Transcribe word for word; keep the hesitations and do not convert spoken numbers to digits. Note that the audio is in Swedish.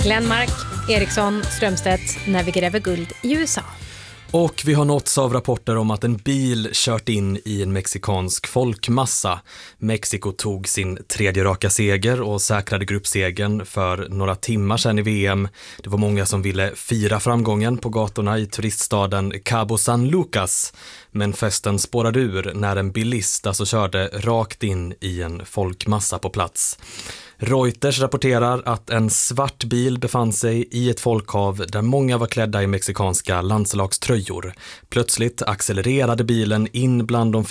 Glenmark, Eriksson, Strömstedt när vi gräver guld i U S A. Och vi har nåtts av rapporter om att en bil kört in i en mexikansk folkmassa. Mexiko tog sin tredje raka seger och säkrade gruppsegern för några timmar sedan i V M. Det var många som ville fira framgången på gatorna i turiststaden Cabo San Lucas. Men festen spårade ur när en bilist alltså körde rakt in i en folkmassa på plats. Reuters rapporterar att en svart bil befann sig i ett folkhav där många var klädda i mexikanska landslagströjor. Plötsligt accelererade bilen in bland de